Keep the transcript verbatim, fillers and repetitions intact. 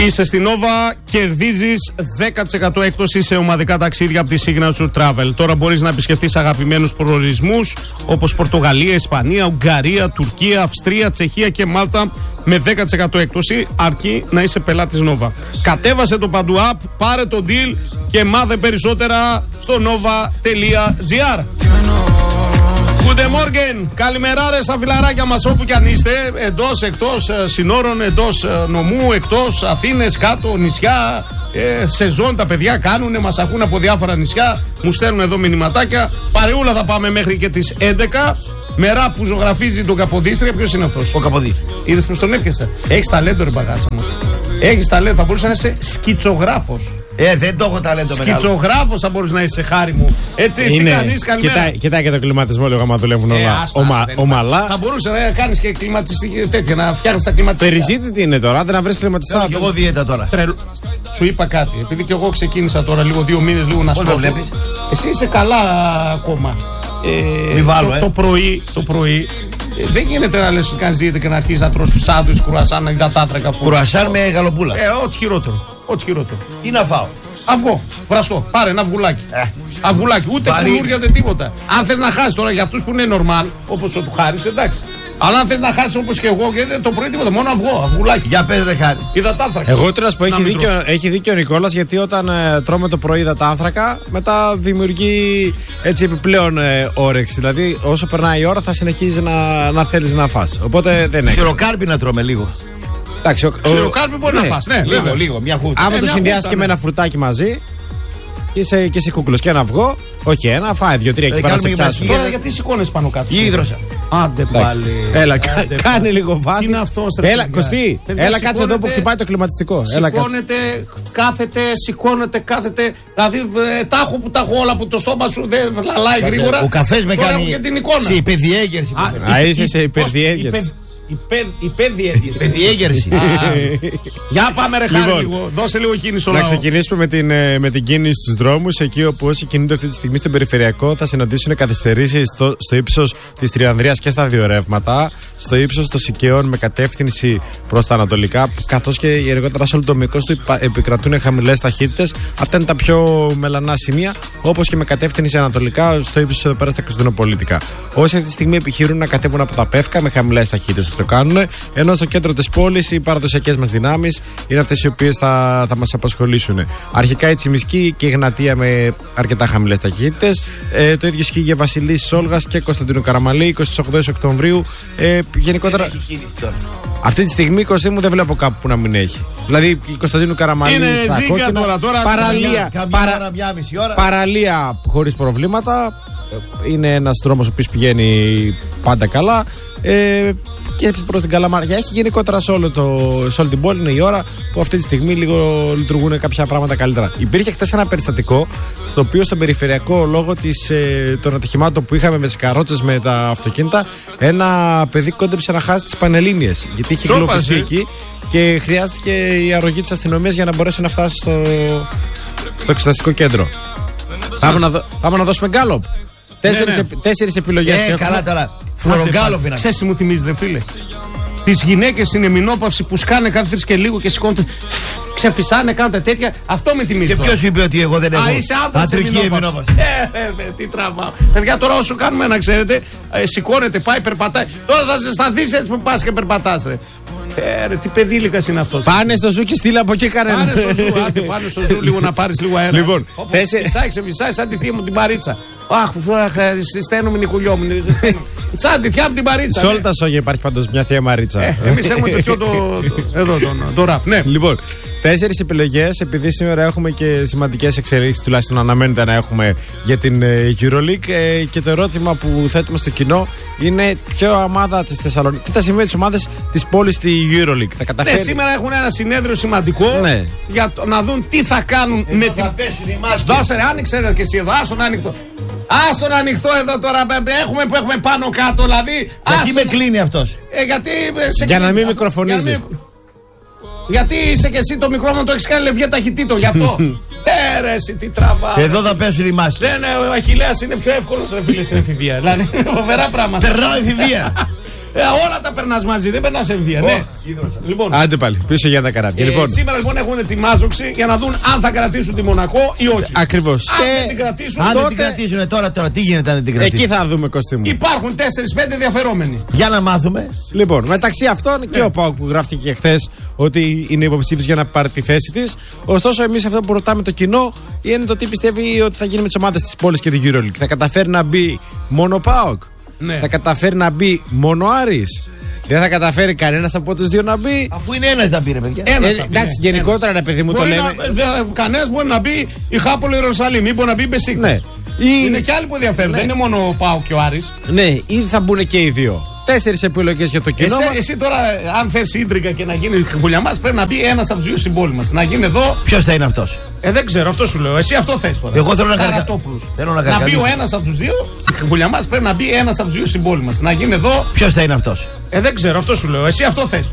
Είσαι στην Nova, κερδίζεις δέκα τοις εκατό έκπτωση σε ομαδικά ταξίδια από τη Signature Travel. Τώρα μπορείς να επισκεφτείς αγαπημένους προορισμούς όπως Πορτογαλία, Ισπανία, Ουγγαρία, Τουρκία, Αυστρία, Τσεχία και Μάλτα με δέκα τοις εκατό έκπτωση, αρκεί να είσαι πελάτης Nova. Κατέβασε το παντού app, πάρε το deal και μάθε περισσότερα στο nova.gr. Guten Morgen, καλημέρα ρε στα φιλαράκια μας όπου κι αν είστε, εντός, εκτός συνόρων, εντός νομού, εκτός Αθήνες, κάτω, νησιά, ε, σεζόν τα παιδιά κάνουνε, μας ακούν από διάφορα νησιά, μου στέλνουν εδώ μηνυματάκια, παρεούλα θα πάμε μέχρι και τις έντεκα, μερά που ζωγραφίζει τον Καποδίστρια. Ποιος είναι αυτός? Ο Καποδίστρια. Είδες πως τον έπιασα? Έχεις ταλέντο ρε μπαγάσα μας. Έχεις ταλέντο, θα μπορούσε να είσαι σκητσογράφος. Ε, δεν το έχω ταλέντο μεγάλο. Σκητσογράφος θα μπορούσε να είσαι, χάρη μου. Έτσι, είναι. Τι κάνεις, καλημέρα. Κοιτάει, κοιτάει και το κλιματισμό λίγο άμα δουλεύουν όλα ε, άσπα, ομα, ομαλά. Θα μπορούσε να κάνεις και κλιματιστική τέτοια, να φτιάχνεις τα κλιματιστικά. Περιζήτη τι είναι τώρα, άντε να βρεις κλιματιστά. Έχω και εγώ δίαιτα τώρα. Τρελ... Σου είπα κάτι, επειδή και εγώ ξεκίνησα τώρα λίγο δύο μήνες λίγο να σώσω. Εσύ είσαι καλά ακόμα. Ε, Μη βάλω, το, ε. το πρωί, το πρωί ε, δεν γίνεται να λες ότι κάνεις δίαιτα και να αρχίσεις να τρως σάντουιτς, κουρασάν, υδατάνθρακα. Κουρασάν με γαλοπούλα. Ε, ό,τι χειρότερο. Ό,τι χειρότερο. Τι να φάω? Αυγό, βραστό. Πάρε ένα αυγουλάκι. Ε. Αυγουλάκι, ούτε κουλούρια ούτε τίποτα. Αν θες να χάσεις τώρα για αυτούς που είναι νορμάλ, όπως ο του Χάρης, εντάξει. Αλλά αν θες να χάσεις όπως και εγώ, και το πρωί τίποτα, μόνο αυγό, αυγουλάκι. Για πες ρε Χάρη. Υδατάνθρακα. Εγώ τώρα να σου πω, έχει δίκιο, έχει δίκιο ο Νικόλας, γιατί όταν ε, τρώμε το πρωί υδατάνθρακα, μετά δημιουργεί έτσι επιπλέον ε, όρεξη. Δηλαδή, όσο περνάει η ώρα, θα συνεχίζει να, να θέλεις να φας. Οπότε δεν είναι. Ξηροκάρπι να τρώμε λίγο. Εντάξει, ο, ξηροκάρπι μπορεί ναι, να φας, ναι. Λίγο, λίγο, μια χούφτα. Άμα ε, το συνδυάσεις και με ένα φρουτάκι μαζί, είσαι και εσύ κούκλος και ένα αυγό. Όχι ένα, φάει δύο τρία και πέρα σε πιάσουν. Τώρα γιατί σηκώνεις πάνω κάτω? Ίδρωσα. Άντε πάλι. Έλα, κάνε λίγο βάθη. Τι είναι αυτό? Έλα, Κωστή, έλα κάτσε εδώ που χτυπάει το κλιματιστικό. Σηκώνεται, κάθεται, σηκώνεται, κάθεται. Δηλαδή τάχω που τάχω όλα που το στόμα σου δεν λαλάει γρήγορα. Ο καφές με κάνει σε υπερδιέγερση. Α, είσαι σε υπερδιέγερση. Υπερδιέγερση. Για πάμε ρε Χάρη λίγο. Δώσε λίγο κίνηση στο λαό. Να ξεκινήσουμε με την, με την κίνηση στους δρόμους. Εκεί όπου όσοι κινούνται αυτή τη στιγμή στον περιφερειακό θα συναντήσουν καθυστερήσεις στο, στο ύψος της Τριανδρίας και στα δύο ρεύματα. Στο ύψος των Σικαιών με κατεύθυνση προς τα ανατολικά. Καθώς και γενικότερα σε όλο το μήκος του επικρατούν χαμηλές ταχύτητες. Αυτά είναι τα πιο μελανά σημεία. Όπως και με κατεύθυνση ανατολικά στο ύψος εδώ πέρα στα Κωνσταντινοπολιτικά. Όσοι αυτή τη στιγμή επιχειρούν να κατέβουν από τα Πεύκα με χαμηλές ταχύτητες. Το κάνουν, ενώ στο κέντρο της πόλης οι παραδοσιακές μας δυνάμεις είναι αυτές οι οποίες θα, θα μας απασχολήσουν. Αρχικά η Τσιμισκή και η Γνατία με αρκετά χαμηλές ταχύτητες. Ε, το ίδιο ισχύει για Βασιλής Σόλγας και Κωνσταντίνου Καραμαλή, είκοσι οκτώ Οκτωβρίου. Ε, γενικότερα. Αυτή τη στιγμή Κωστή μου δεν βλέπω κάπου που να μην έχει. Δηλαδή η Κωνσταντίνου Καραμαλή είναι στα κόκκινα, τώρα, τώρα, παραλία, καμιά, παρα, ώρα, μια μισή ώρα. Παραλία χωρίς προβλήματα. Είναι ένας δρόμος ο οποίος πηγαίνει πάντα καλά. Ε, και προς την Καλαμαριά έχει γενικότερα σε, όλο το, σε όλη την πόλη. Είναι η ώρα που αυτή τη στιγμή λίγο λειτουργούν κάποια πράγματα καλύτερα. Υπήρχε χτες ένα περιστατικό στο οποίο στον περιφερειακό, λόγω της, ε, των ατυχημάτων που είχαμε με τις καρότσες με τα αυτοκίνητα, ένα παιδί κόντεψε να χάσει τις Πανελλήνιες γιατί είχε γλωφιστεί εκεί και χρειάστηκε η αρρωγή της αστυνομίας για να μπορέσει να φτάσει στο, στο εξεταστικό κέντρο. Πάμε να, δω, πάμε να δώσουμε γκάλοπ. Τέσσερις, ναι, ναι. τέσσερις επιλογές. Ε, καλά τώρα. Φλωρογκάλοπ είναι. Ξέρεις τι μου θυμίζει ρε φίλε? Τις γυναίκες στην εμεινόπαυση που σκάνε κάθε τρεις και λίγο και σηκώνονται, ξεφυσάνε, κάνουν τέτοια. Αυτό με θυμίζει. Και ποιος είπε ότι εγώ δεν έχω? Α, είσαι άνθρωπος εμεινόπαυση. Ε, ε, τι τραβάω. Παιδιά, τώρα όσο κάνουμε να ξέρετε, ε, σηκώνεται, πάει, περπατάει. Τώρα θα ζεσταθείς έτσι που πας και περπατάς ρε. Ε, ρε, τι παιδίλικας είναι αυτός. Πάνε στο ζου και στείλε από εκεί κανένα. Πάνε στο ζου, άντε, πάνε στο ζου λίγο να πάρεις λίγο αέρα. Λοιπόν, τέσσερις. Ξεφυσάει, ξεφυσάει σαν τη θεία μου την παρίτσα. Αχ, συσταίνομαι Νικουλιό μου. Σαν τη θεία μου την παρίτσα. Σε όλα τα σόγια υπάρχει πάντως μια θεία Μαρίτσα. Ε, εμείς έχουμε το πιο το, εδώ τον το ραπ. Ναι. Λοιπόν, τέσσερις επιλογές, επειδή σήμερα έχουμε και σημαντικές εξελίξεις, τουλάχιστον αναμένεται να έχουμε για την EuroLeague. Ε, και το ερώτημα που θέτουμε στο κοινό είναι ποια ομάδα της Θεσσαλονίκης, τι θα συμβεί με τις ομάδες της πόλης στη EuroLeague. Θα καταφέρει? Ναι, σήμερα έχουν ένα συνέδριο σημαντικό, ναι, για το, να δουν τι θα κάνουν εδώ με θα την. Πέσουν οι μάσκες. Δώσε ρε, άνοιξε ρε και εσύ εδώ, άστον ανοιχτό. Άστον ανοιχτό εδώ τώρα, έχουμε που έχουμε πάνω κάτω, δηλαδή. Γιατί με κλείνει αυτός? Ε, γιατί, σε για κλείνει, να μην μικροφωνίζει. Για, μην... γιατί είσαι και εσύ το μικρόφωνο το έχεις κάνει λευγέ ταχυτήτων, γι' αυτό. Ε, ρε, εσύ τι τραβά. Εδώ θα πέσουν οι μάσκες. Ναι, ναι, ο Αχιλλέας είναι πιο εύκολος ρε φίλε στην εφηβεία. Δηλαδή, φοβερά πράγματα. Περνάω εφηβεία. Ε, όλα τα περνά μαζί, δεν περνά σε βία. Ναι. Λοιπόν, Άντε πάλι, πίσω για τα καράβια. ε, Λοιπόν, σήμερα λοιπόν έχουν ετοιμάζοξη για να δουν αν θα κρατήσουν τη Μονακό ή όχι. ακριβώς. Αν Και δεν την κρατήσουν, Αν δεν τότε την κρατήσουν τώρα, τώρα, τι γίνεται αν δεν την κρατήσουν. εκεί θα δούμε, Κωστή μου. υπάρχουν τέσσερα πέντε ενδιαφερόμενοι. Για να μάθουμε. Λοιπόν, μεταξύ αυτών Ναι. και ο Πάοκ που γράφτηκε και χθε ότι είναι υποψήφιο για να πάρει τη θέση τη. Ωστόσο, εμεί αυτό που ρωτάμε το κοινό είναι το τι πιστεύει ότι θα γίνει με τι ομάδε τη πόλη και την EuroLeague. Θα καταφέρει να μπει μόνο Πάοκ, Ναι. θα καταφέρει να μπει μόνο Άρης, δεν θα καταφέρει κανένα από του δύο να μπει. Αφού είναι ένα να πει, ρε παιδιά. Ένας Ε, θα πει, εντάξει, ναι, γενικότερα ρε παιδί μου το λέμε. Κανένα μπορεί να μπει η Χάπολο Ιερουσαλήμ ή μπορεί να μπει η Μπεσίκτα. Ναι. Ή, Είναι και άλλοι που ενδιαφέρουν. Ναι. Δεν είναι μόνο ο Πάο και ο Άρης. ναι, ή θα μπουν και οι δύο. Τέσσερις επιλογές για το κοινό. Εσύ, μας. εσύ τώρα, αν θες ίντρικα και να γίνει χουλιαμάς, πρέπει να μπει ένας από τους δύο συμπόλοι μας. Να γίνει εδώ. Ποιο θα είναι αυτό. Ε, δεν ξέρω, αυτό σου λέω. Εσύ αυτό θες τώρα. Εγώ θέλω να καρκα- Σαρατόπουλος. θέλω να Να μπει καρκαλίσω. ο ένας από τους δύο. Χουλιαμάς πρέπει να μπει ένας από τους δύο συμπόλοι μας. Να γίνει εδώ. Ποιο θα είναι αυτό. Ε, δεν ξέρω, αυτό σου λέω. Εσύ αυτό θες.